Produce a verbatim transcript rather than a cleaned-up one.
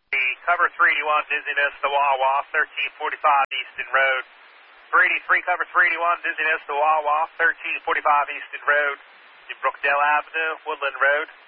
Cover three eighty-one, dizziness to Wawa, thirteen forty-five Easton Road. three eighty-three, cover three eighty-one, dizziness to Wawa, thirteen forty-five Easton Road. To Brookdale Avenue, Woodland Road.